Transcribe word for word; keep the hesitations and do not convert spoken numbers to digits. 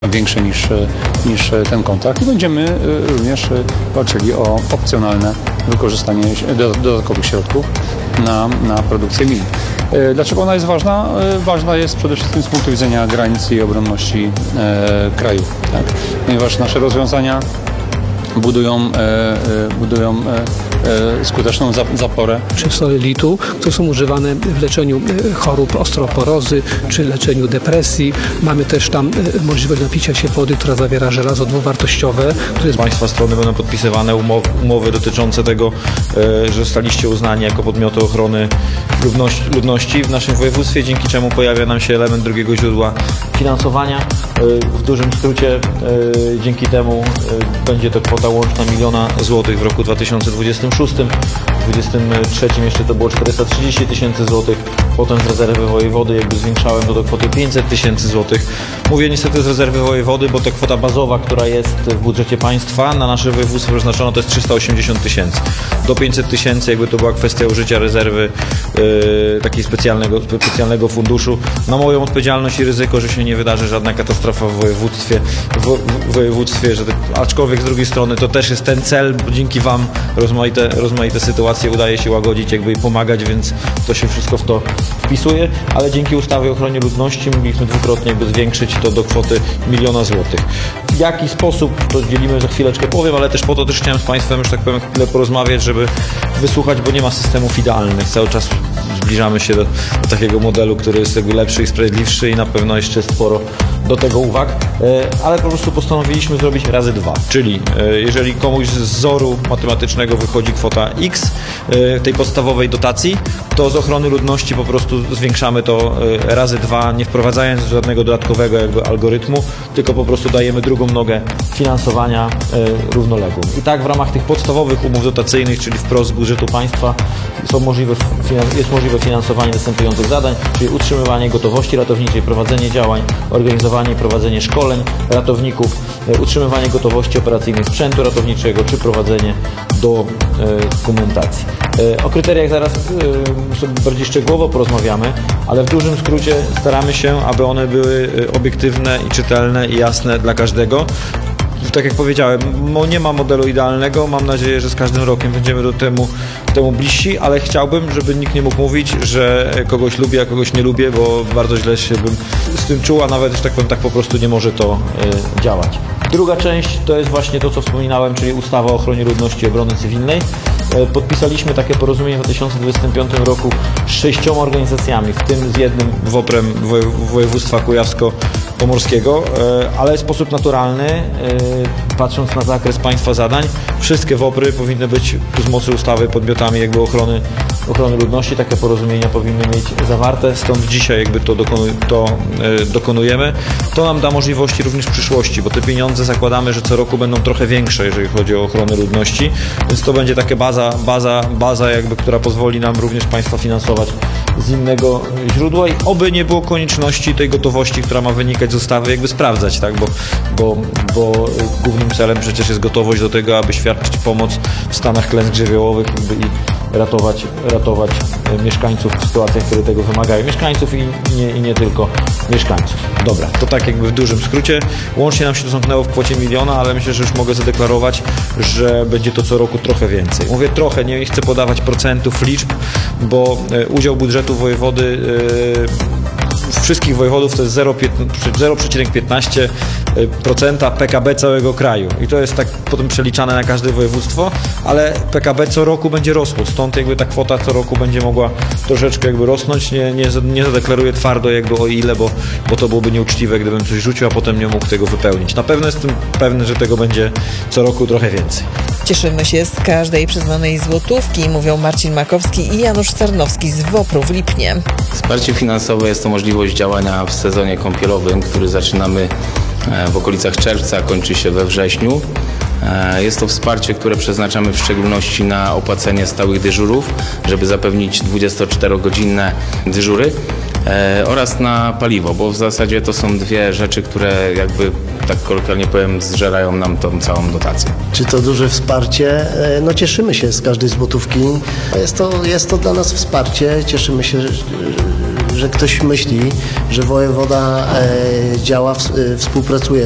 większy niż, niż ten kontrakt i będziemy również walczyli o opcjonalne wykorzystanie dodatkowych środków na, na produkcję min. Dlaczego ona jest ważna? Ważna jest przede wszystkim z punktu widzenia granic i obronności e, kraju, tak? Ponieważ nasze rozwiązania budują, e, budują e, skuteczną zaporę. Czy soly litu, które są używane w leczeniu chorób ostroporozy, czy leczeniu depresji. Mamy też tam możliwość napicia się wody, która zawiera żelazo dwuwartościowe. Które z Państwa strony będą podpisywane umowy, umowy dotyczące tego, że zostaliście uznani jako podmioty ochrony ludności, ludności w naszym województwie, dzięki czemu pojawia nam się element drugiego źródła finansowania. W dużym skrócie dzięki temu będzie to kwota łączna miliona złotych w roku dwa tysiące dwudziestym szóstym. W dwudziestym trzecim jeszcze to było czterysta trzydzieści tysięcy złotych. Potem z rezerwy wojewody jakby zwiększałem to do kwoty pięćset tysięcy złotych. Mówię niestety z rezerwy wojewody, bo ta kwota bazowa, która jest w budżecie państwa na nasze województwo przeznaczona, to jest trzysta osiemdziesiąt tysięcy. Do pięćset tysięcy jakby to była kwestia użycia rezerwy yy, takiej specjalnego, specjalnego funduszu. Na moją odpowiedzialność i ryzyko, że się nie wydarzy żadna katastrofa w województwie, w, w województwie, że to, aczkolwiek z drugiej strony to też jest ten cel, bo dzięki Wam rozmaite, rozmaite sytuacje udaje się łagodzić jakby i pomagać, więc to się wszystko w to wpisuje, ale dzięki ustawie o ochronie ludności mogliśmy dwukrotnie jakby zwiększyć to do kwoty miliona złotych. W jaki sposób, to dzielimy za chwileczkę powiem, ale też po to też chciałem z Państwem, że tak powiem, chwilę porozmawiać, żeby wysłuchać, bo nie ma systemów idealnych. Cały czas zbliżamy się do, do takiego modelu, który jest jakby lepszy i sprawiedliwszy i na pewno jeszcze sporo do tego uwag, ale po prostu postanowiliśmy zrobić razy dwa, czyli jeżeli komuś z wzoru matematycznego wychodzi kwota X tej podstawowej dotacji, to z ochrony ludności po prostu zwiększamy to razy dwa, nie wprowadzając żadnego dodatkowego jakby algorytmu, tylko po prostu dajemy drugą nogę finansowania równoległą. I tak w ramach tych podstawowych umów dotacyjnych, czyli wprost z budżetu państwa, są możliwe, jest możliwe finansowanie następujących zadań, czyli utrzymywanie gotowości ratowniczej, prowadzenie działań, organizowanie i prowadzenie szkoleń ratowników, utrzymywanie gotowości operacyjnej sprzętu ratowniczego, czy prowadzenie do dokumentacji. O kryteriach zaraz sobie bardziej szczegółowo porozmawiamy, ale w dużym skrócie staramy się, aby one były obiektywne i czytelne i jasne dla każdego. Tak jak powiedziałem, nie ma modelu idealnego, mam nadzieję, że z każdym rokiem będziemy do temu, temu bliżsi, ale chciałbym, żeby nikt nie mógł mówić, że kogoś lubię, a kogoś nie lubię, bo bardzo źle się bym z tym czuł, a nawet, że tak powiem, tak po prostu nie może to y, działać. Druga część to jest właśnie to, co wspominałem, czyli ustawa o ochronie ludności i obrony cywilnej. Podpisaliśmy takie porozumienie w dwa tysiące dwudziestym piątym roku z sześcioma organizacjami, w tym z jednym woprem województwa kujawsko-pomorskiego, ale w sposób naturalny, patrząc na zakres państwa zadań, wszystkie wopry powinny być z mocy ustawy podmiotami jakby ochrony, ochrony ludności. Takie porozumienia powinny mieć zawarte, stąd dzisiaj jakby to, dokonu, to dokonujemy. To nam da możliwości również w przyszłości, bo te pieniądze zakładamy, że co roku będą trochę większe, jeżeli chodzi o ochronę ludności, więc to będzie taka baza, baza, baza jakby, która pozwoli nam również państwa finansować z innego źródła i oby nie było konieczności tej gotowości, która ma wynikać z ustawy, jakby sprawdzać, tak, bo, bo, bo głównym celem przecież jest gotowość do tego, aby świadczyć pomoc w stanach klęsk żywiołowych jakby i ratować, ratować mieszkańców w sytuacjach, które tego wymagają. Mieszkańców i nie, i nie tylko mieszkańców. Dobra, to tak jakby w dużym skrócie. Łącznie nam się to zamknęło w kwocie miliona, ale myślę, że już mogę zadeklarować, że będzie to co roku trochę więcej. Mówię trochę, nie chcę podawać procentów, liczb, bo udział budżetu wojewody wszystkich wojewodów to jest zero przecinek piętnaście procent P K B całego kraju i to jest tak potem przeliczane na każde województwo, ale P K B co roku będzie rosło, stąd jakby ta kwota co roku będzie mogła troszeczkę jakby rosnąć, nie, nie, nie zadeklaruję twardo jakby o ile, bo, bo to byłoby nieuczciwe, gdybym coś rzucił, a potem nie mógł tego wypełnić. Na pewno jestem pewny, że tego będzie co roku trochę więcej. Cieszymy się z każdej przyznanej złotówki, mówią Marcin Makowski i Janusz Sarnowski z wopru w Lipnie. Wsparcie finansowe jest to możliwość działania w sezonie kąpielowym, który zaczynamy w okolicach czerwca, kończy się we wrześniu. Jest to wsparcie, które przeznaczamy w szczególności na opłacenie stałych dyżurów, żeby zapewnić dwudziestoczterogodzinne dyżury oraz na paliwo, bo w zasadzie to są dwie rzeczy, które jakby, tak kolokwialnie powiem, zżerają nam tą całą dotację. Czy to duże wsparcie? No cieszymy się z każdej złotówki. Jest to, jest to dla nas wsparcie. Cieszymy się, że, że ktoś myśli, że wojewoda działa, współpracuje